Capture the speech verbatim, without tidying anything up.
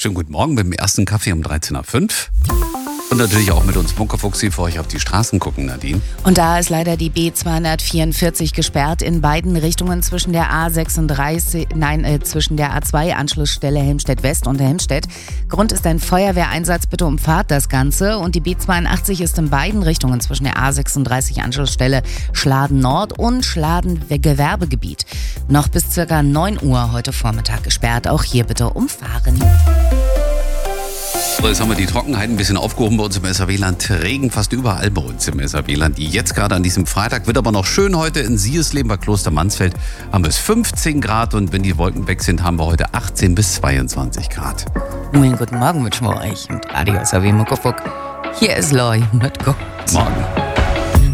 Schönen guten Morgen mit dem ersten Kaffee um dreizehn Uhr fünf. Und natürlich auch mit uns Muckefuchsi für euch auf die Straßen gucken, Nadine. Und da ist leider die B zweihundertvierundvierzig gesperrt in beiden Richtungen zwischen der A sechsunddreißig, nein, äh, zwischen der A zwei Anschlussstelle Helmstedt West und Helmstedt. Grund ist ein Feuerwehreinsatz, bitte umfahrt das Ganze. Und die B zweiundachtzig ist in beiden Richtungen zwischen der A sechsunddreißig Anschlussstelle Schladen Nord und Schladen Gewerbegebiet. Noch bis circa neun Uhr heute Vormittag gesperrt. Auch hier bitte umfahren. So, jetzt haben wir die Trockenheit ein bisschen aufgehoben bei uns im S R W-Land. Regen fast überall bei uns im S R W-Land. Jetzt gerade an diesem Freitag wird aber noch schön heute in Siersleben bei Kloster Mansfeld. Haben wir es fünfzehn Grad und wenn die Wolken weg sind, haben wir heute achtzehn bis zweiundzwanzig Grad. Nun, guten Morgen wünschen wir euch und Radio S R W Muckefuck. Hier ist Loi mit Gott. Morgen.